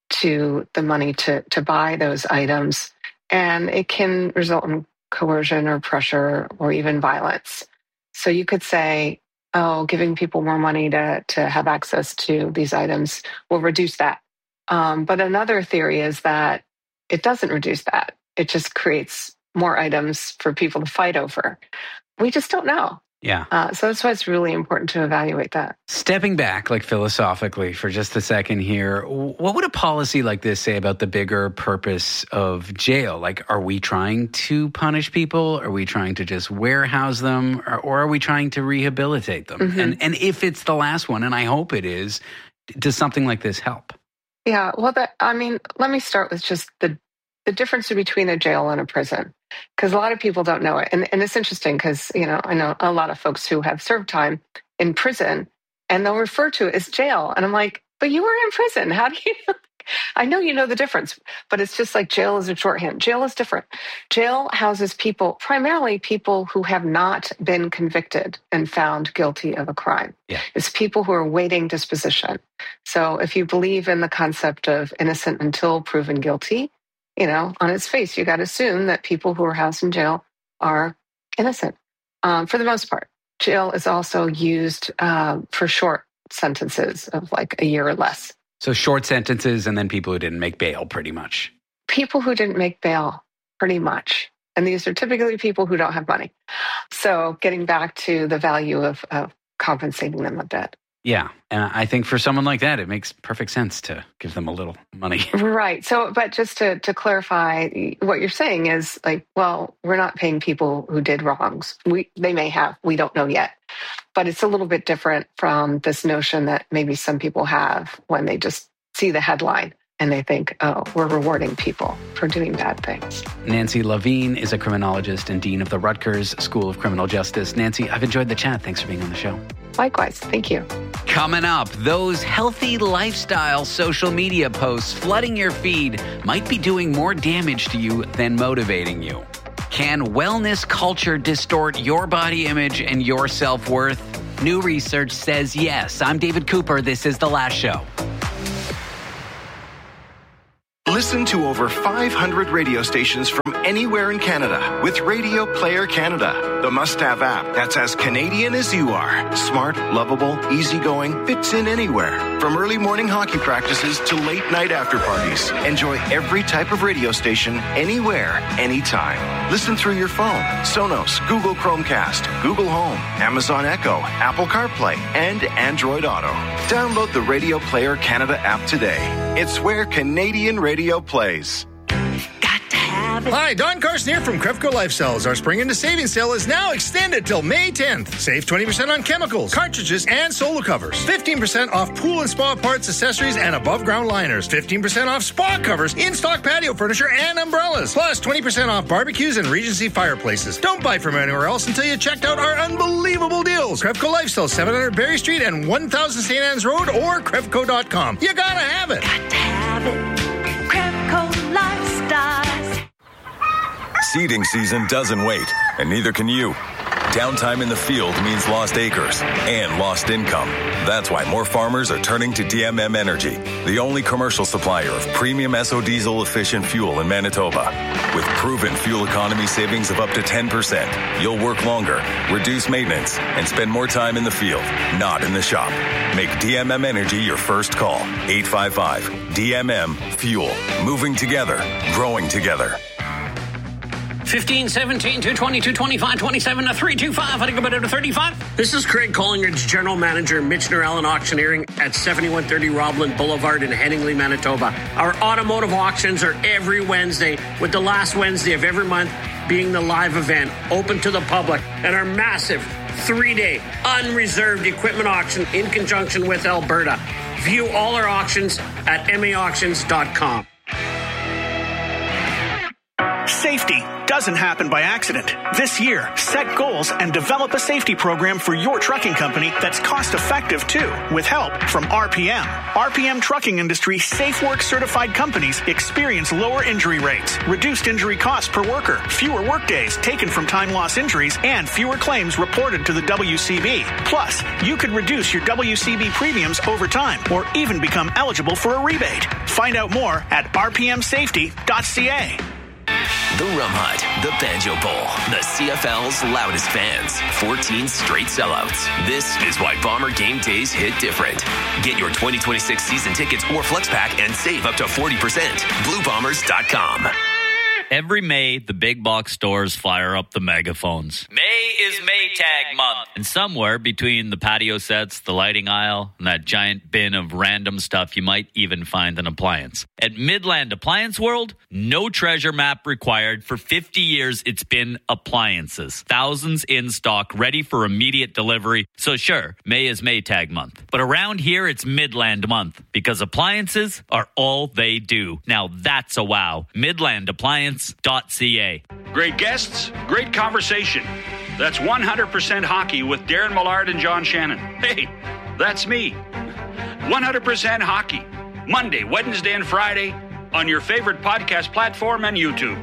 to the money to buy those items. And it can result in coercion or pressure or even violence. So you could say, giving people more money to have access to these items will reduce that. But another theory is that it doesn't reduce that. It just creates more items for people to fight over. We just don't know. Yeah. So that's why it's really important to evaluate that. Stepping back, philosophically for just a second here, what would a policy like this say about the bigger purpose of jail? Are we trying to punish people? Are we trying to just warehouse them? Or are we trying to rehabilitate them? Mm-hmm. And if it's the last one, and I hope it is, does something like this help? Yeah, well, let me start with just the difference between a jail and a prison, because a lot of people don't know it. And it's interesting because, I know a lot of folks who have served time in prison and they'll refer to it as jail. And I'm like, but you were in prison. How do you know? I know you know the difference, but it's just like jail is a shorthand. Jail is different. Jail houses people, primarily people who have not been convicted and found guilty of a crime. Yeah. It's people who are waiting disposition. So if you believe in the concept of innocent until proven guilty, on its face, you got to assume that people who are housed in jail are innocent. For the most part, jail is also used for short sentences of a year or less. So short sentences and then people who didn't make bail, pretty much. People who didn't make bail, pretty much. And these are typically people who don't have money. So getting back to the value of compensating them a bit. Yeah. And I think for someone like that, it makes perfect sense to give them a little money. Right. So, but just to clarify, what you're saying is we're not paying people who did wrongs. They may have, we don't know yet. But it's a little bit different from this notion that maybe some people have when they just see the headline and they think, oh, we're rewarding people for doing bad things. Nancy Levine is a criminologist and dean of the Rutgers School of Criminal Justice. Nancy, I've enjoyed the chat. Thanks for being on the show. Likewise. Thank you. Coming up, those healthy lifestyle social media posts flooding your feed might be doing more damage to you than motivating you. Can wellness culture distort your body image and your self-worth? New research says yes. I'm David Cooper. This is The Last Show. Listen to over 500 radio stations from anywhere in Canada with Radio Player Canada, the must-have app that's as Canadian as you are. Smart, lovable, easygoing, fits in anywhere. From early morning hockey practices to late night after parties. Enjoy every type of radio station, anywhere, anytime. Listen through your phone, Sonos, Google Chromecast, Google Home, Amazon Echo, Apple CarPlay, and Android Auto. Download the Radio Player Canada app today. It's where Canadian radio plays. Hi, Don Carson here from Crevco Lifestyles. Our spring into savings sale is now extended till May 10th. Save 20% on chemicals, cartridges, and solo covers. 15% off pool and spa parts, accessories, and above-ground liners. 15% off spa covers, in-stock patio furniture, and umbrellas. Plus 20% off barbecues and Regency fireplaces. Don't buy from anywhere else until you checked out our unbelievable deals. Crevco Lifestyles, 700 Berry Street and 1000 St. Anne's Road or Crevco.com. You gotta have it. Got to have it. Crevco Lifestyles. Seeding season doesn't wait, and neither can you. Downtime in the field means lost acres and lost income. That's why more farmers are turning to DMM Energy, the only commercial supplier of premium SO diesel efficient fuel in Manitoba. With proven fuel economy savings of up to 10%, you'll work longer, reduce maintenance, and spend more time in the field, not in the shop. Make DMM Energy your first call. 855-DMM-FUEL. Moving together, growing together. 15, 17, 220, 225, 27 to 325. I think about it to 35. This is Craig Collingridge, General Manager, Michener Allen Auctioneering at 7130 Robland Boulevard in Headingley, Manitoba. Our automotive auctions are every Wednesday, with the last Wednesday of every month being the live event, open to the public, and our massive 3-day unreserved equipment auction in conjunction with Alberta. View all our auctions at maauctions.com. Safety doesn't happen by accident. This year, set goals and develop a safety program for your trucking company that's cost-effective, too, with help from RPM. RPM Trucking Industry Safe Work certified companies experience lower injury rates, reduced injury costs per worker, fewer work days taken from time loss injuries, and fewer claims reported to the WCB. Plus, you could reduce your WCB premiums over time or even become eligible for a rebate. Find out more at rpmsafety.ca. The Rum Hut, the Banjo Bowl, the CFL's loudest fans, 14 straight sellouts. This is why Bomber game days hit different. Get your 2026 season tickets or flex pack and save up to 40%. BlueBombers.com. Every May, the big box stores fire up the megaphones. May is Maytag month. And somewhere between the patio sets, the lighting aisle, and that giant bin of random stuff, you might even find an appliance. At Midland Appliance World, no treasure map required. For 50 years, it's been appliances. Thousands in stock, ready for immediate delivery. So sure, May is Maytag month. But around here, it's Midland month, because appliances are all they do. Now that's a wow. MidlandAppliance.ca. Great guests, great conversation. That's 100% Hockey with Darren Millard and John Shannon. Hey, that's me. 100% Hockey. Monday, Wednesday, and Friday on your favorite podcast platform and YouTube.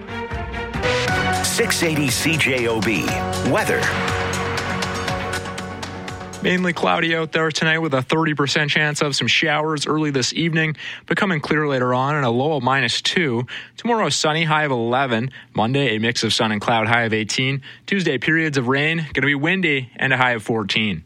680 CJOB. Weather. Mainly cloudy out there tonight with a 30% chance of some showers early this evening, becoming clear later on and a low of -2. Tomorrow, sunny, high of 11. Monday, a mix of sun and cloud, high of 18. Tuesday, periods of rain, going to be windy and a high of 14.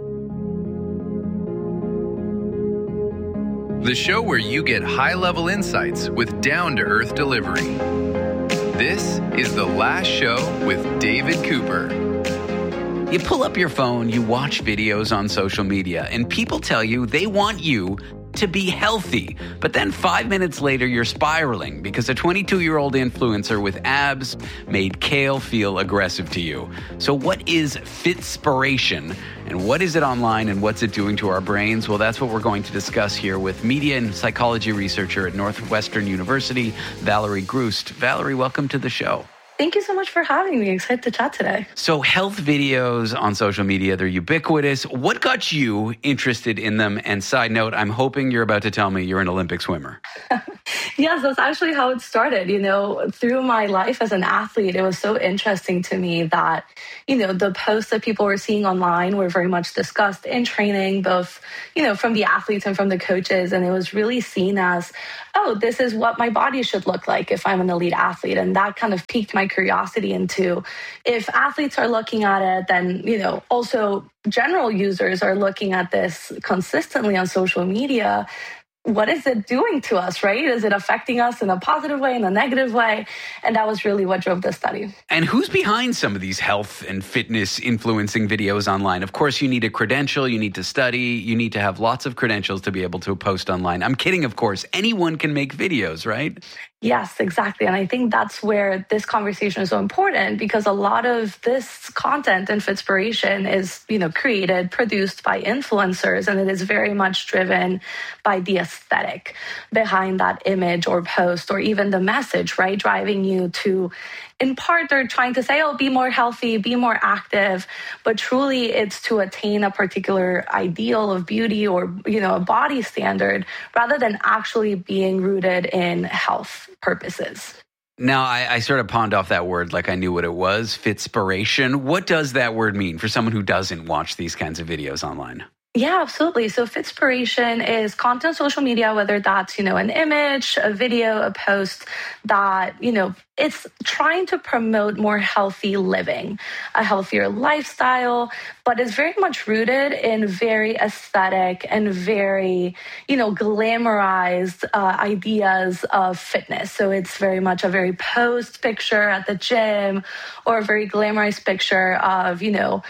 The show where you get high-level insights with down-to-earth delivery. This is The Last Show with David Cooper. You pull up your phone, you watch videos on social media, and people tell you they want you to be healthy. But then 5 minutes later, you're spiraling because a 22-year-old influencer with abs made kale feel aggressive to you. So what is Fitspiration? And what is it online and what's it doing to our brains? Well, that's what we're going to discuss here with media and psychology researcher at Northwestern University, Valerie Groost. Valerie, welcome to the show. Thank you so much for having me. Excited to chat today. So health videos on social media, they're ubiquitous. What got you interested in them? And side note, I'm hoping you're about to tell me you're an Olympic swimmer. Yes, that's actually how it started. Through my life as an athlete, it was so interesting to me that, the posts that people were seeing online were very much discussed in training, both, from the athletes and from the coaches. And it was really seen as, oh, this is what my body should look like if I'm an elite athlete. And that kind of piqued my curiosity into if athletes are looking at it, then, also general users are looking at this consistently on social media. What is it doing to us, right? Is it affecting us in a positive way, in a negative way? And that was really what drove the study. And who's behind some of these health and fitness influencing videos online? Of course, you need a credential, you need to study, you need to have lots of credentials to be able to post online. I'm kidding, of course. Anyone can make videos, right? Yes, exactly. And I think that's where this conversation is so important because a lot of this content and Fitspiration is, created, produced by influencers, and it is very much driven by the aesthetic behind that image or post or even the message, right? Driving you to, in part, they're trying to say, be more healthy, be more active, but truly it's to attain a particular ideal of beauty or, a body standard rather than actually being rooted in health purposes. Now, I sort of pawned off that word like I knew what it was, Fitspiration. What does that word mean for someone who doesn't watch these kinds of videos online? Yeah, absolutely. So Fitspiration is content social media, whether that's, an image, a video, a post that, it's trying to promote more healthy living, a healthier lifestyle, but it's very much rooted in very aesthetic and very, glamorized ideas of fitness. So it's very much a very posed picture at the gym or a very glamorized picture of,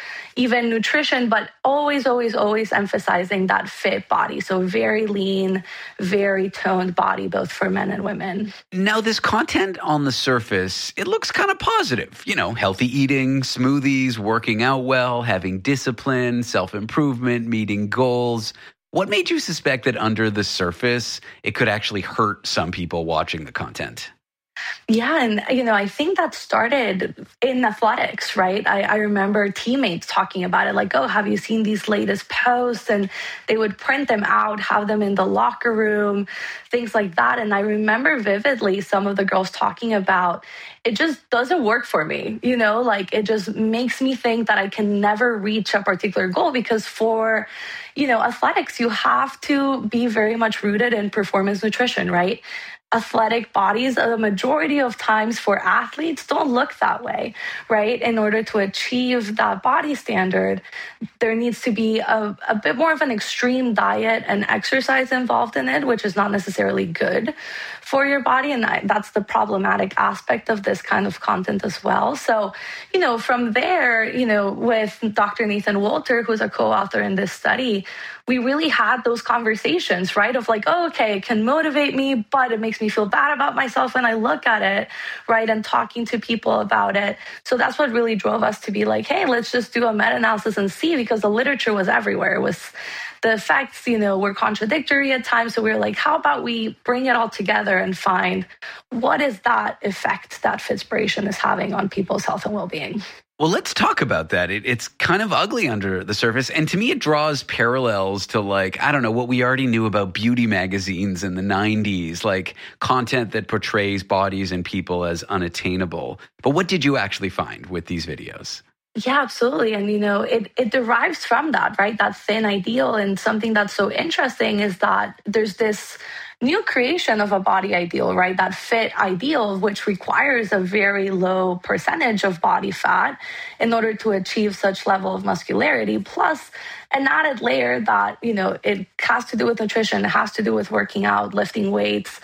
even nutrition, but always emphasizing that fit body. So very lean, very toned body, both for men and women. Now, this content on the surface, it looks kind of positive. Healthy eating, smoothies, working out well, having discipline, self-improvement, meeting goals. What made you suspect that under the surface, it could actually hurt some people watching the content? Yeah. And, I think that started in athletics, right? I remember teammates talking about it like, have you seen these latest posts? And they would print them out, have them in the locker room, things like that. And I remember vividly some of the girls talking about, it just doesn't work for me, it just makes me think that I can never reach a particular goal because for, athletics, you have to be very much rooted in performance nutrition, right? Athletic bodies, the majority of times for athletes don't look that way, right? In order to achieve that body standard, there needs to be a bit more of an extreme diet and exercise involved in it, which is not necessarily good for your body. And that's the problematic aspect of this kind of content as well. So, from there, with Dr. Nathan Wolter, who's a co-author in this study, we really had those conversations, right? Of like, it can motivate me, but it makes me feel bad about myself when I look at it, right? And talking to people about it. So that's what really drove us to be like, hey, let's just do a meta-analysis and see, because the literature was everywhere. It was the effects, were contradictory at times. So we were like, how about we bring it all together and find what is that effect that Fitspiration is having on people's health and well-being? Well, let's talk about that. It's kind of ugly under the surface. And to me, it draws parallels to what we already knew about beauty magazines in the 90s, like content that portrays bodies and people as unattainable. But what did you actually find with these videos? Yeah, absolutely. And, it derives from that, right? That thin ideal. And something that's so interesting is that there's this new creation of a body ideal, right? That fit ideal, which requires a very low percentage of body fat in order to achieve such level of muscularity, plus an added layer that, it has to do with nutrition, it has to do with working out, lifting weights.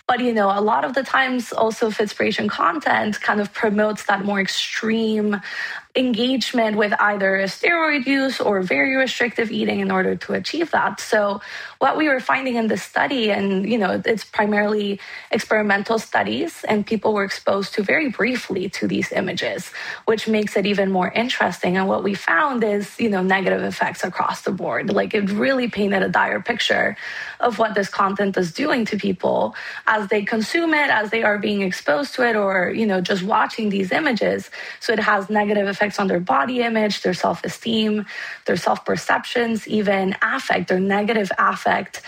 But, a lot of the times also Fitspiration content kind of promotes that more extreme engagement with either steroid use or very restrictive eating in order to achieve that. So what we were finding in this study, and, it's primarily experimental studies, and people were exposed to very briefly to these images, which makes it even more interesting. And what we found is, negative effects across the board. Like, it really painted a dire picture of what this content is doing to people as they consume it, as they are being exposed to it, or, just watching these images. So it has negative effects on their body image, their self-esteem, their self-perceptions, even affect, their negative affect,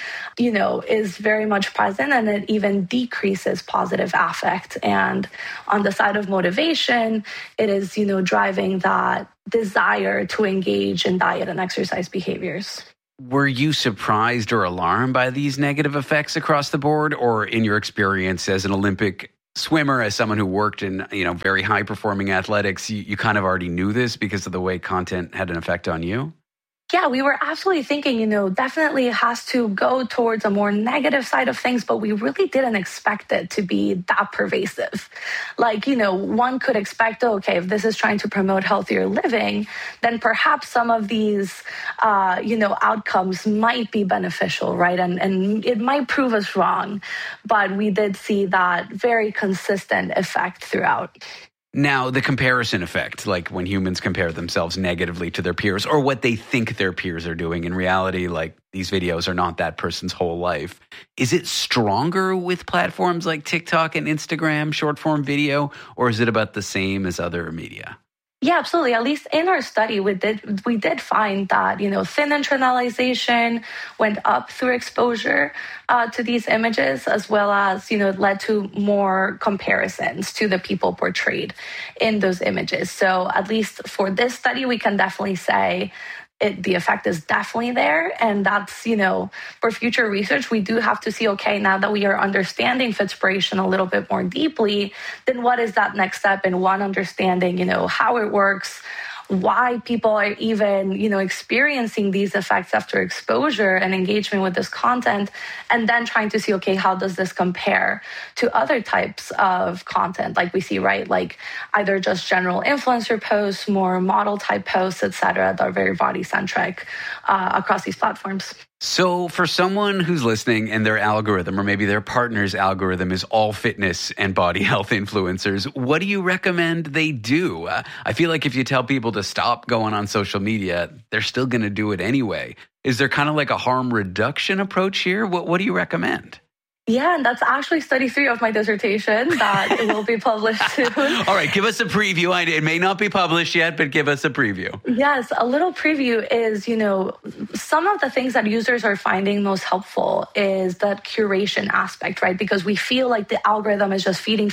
is very much present, and it even decreases positive affect. And on the side of motivation, it is, driving that desire to engage in diet and exercise behaviors. Were you surprised or alarmed by these negative effects across the board, or in your experience as an Olympic swimmer, as someone who worked in, very high performing athletics, you kind of already knew this because of the way content had an effect on you? Yeah, we were absolutely thinking, definitely it has to go towards a more negative side of things, but we really didn't expect it to be that pervasive. Like, one could expect, okay, if this is trying to promote healthier living, then perhaps some of these, outcomes might be beneficial, right? And it might prove us wrong, but we did see that very consistent effect throughout. Now, the comparison effect, like when humans compare themselves negatively to their peers or what they think their peers are doing. In reality, like, these videos are not that person's whole life. Is it stronger with platforms like TikTok and Instagram, short form video, or is it about the same as other media? Yeah, absolutely. At least in our study, we did find that, thin internalization went up through exposure to these images, as well as, it led to more comparisons to the people portrayed in those images. So at least for this study, we can definitely say the effect is definitely there. And that's, for future research, we do have to see, okay, now that we are understanding Fitspiration a little bit more deeply, then what is that next step in one understanding, how it works, why people are even, experiencing these effects after exposure and engagement with this content, and then trying to see, okay, how does this compare to other types of content like we see, right? Like either just general influencer posts, more model type posts, etc., that are very body centric across these platforms. So for someone who's listening and their algorithm, or maybe their partner's algorithm, is all fitness and body health influencers, what do you recommend they do? I feel like if you tell people to stop going on social media, they're still going to do it anyway. Is there kind of like a harm reduction approach here? What do you recommend? Yeah, and that's actually study 3 of my dissertation that will be published soon. All right, give us a preview. It may not be published yet, but give us a preview. Yes, a little preview is, some of the things that users are finding most helpful is that curation aspect, right? Because we feel like the algorithm is just feeding.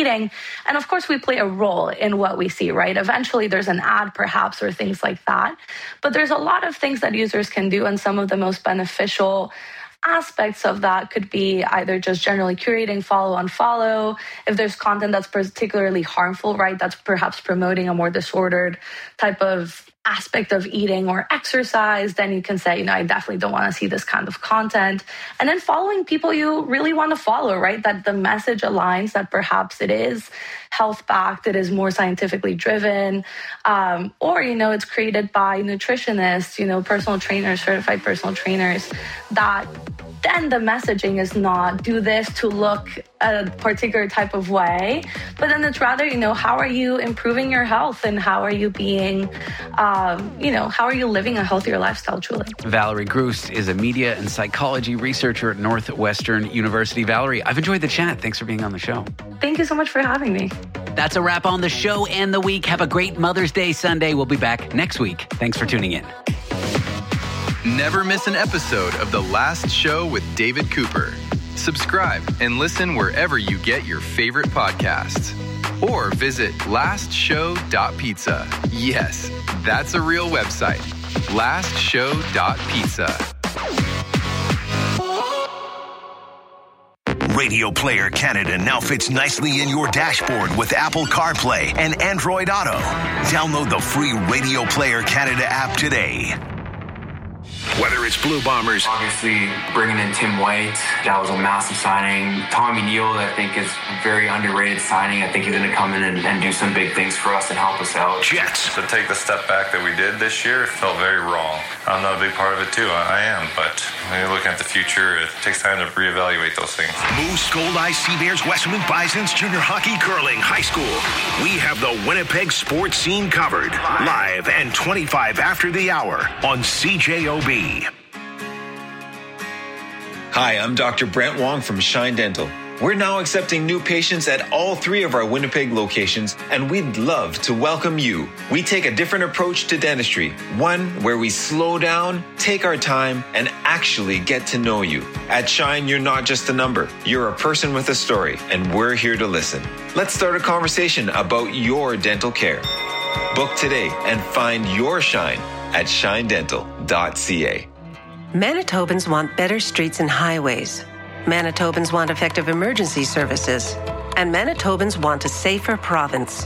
And of course, we play a role in what we see, right? Eventually, there's an ad perhaps or things like that. But there's a lot of things that users can do, and some of the most beneficial aspects of that could be either just generally curating follow, unfollow. If there's content that's particularly harmful, right, that's perhaps promoting a more disordered type of aspect of eating or exercise, then you can say, I definitely don't want to see this kind of content. And then following people you really want to follow, right? That the message aligns, that perhaps it is health-backed, it is more scientifically driven, or, it's created by nutritionists, personal trainers, certified personal trainers, that then the messaging is not do this to look a particular type of way, but then it's rather, how are you improving your health and how are you being, how are you living a healthier lifestyle truly? Valerie Grust is a media and psychology researcher at Northwestern University. Valerie, I've enjoyed the chat. Thanks for being on the show. Thank you so much for having me. That's a wrap on the show and the week. Have a great Mother's Day Sunday. We'll be back next week. Thanks for tuning in. Never miss an episode of The Last Show with David Cooper. Subscribe and listen wherever you get your favorite podcasts. Or visit lastshow.pizza. Yes, that's a real website. lastshow.pizza. Radio Player Canada now fits nicely in your dashboard with Apple CarPlay and Android Auto. Download the free Radio Player Canada app today. Whether it's Blue Bombers, obviously bringing in Tim White, that was a massive signing. Tommy Neal, I think, is a very underrated signing. I think he's going to come in and do some big things for us and help us out. Jets. To take the step back that we did this year, it felt very wrong. I'm not a big part of it too. I am, but when you're looking at the future, it takes time to reevaluate those things. Moose, Gold-Eye, Sea Bears, Westwood Bisons, junior hockey, curling, high school. We have the Winnipeg sports scene covered. Live and 25 after the hour on CJOB. Hi, I'm Dr. Brent Wong from Shine Dental. We're now accepting new patients at all 3 of our Winnipeg locations, and we'd love to welcome you. We take a different approach to dentistry, one where we slow down, take our time, and actually get to know you. At Shine, you're not just a number. You're a person with a story, and we're here to listen. Let's start a conversation about your dental care. Book today and find your Shine at shinedental.ca. Manitobans want better streets and highways. Manitobans want effective emergency services. And Manitobans want a safer province.